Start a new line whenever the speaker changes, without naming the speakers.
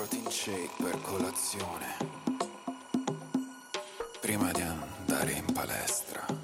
protein shake per colazione, prima di andare in palestra.